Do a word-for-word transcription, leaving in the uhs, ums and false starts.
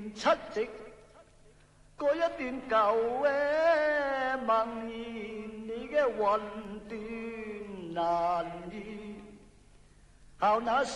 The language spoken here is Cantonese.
七夕嗰一段舊嘅盟言，你嘅魂斷難移，靠那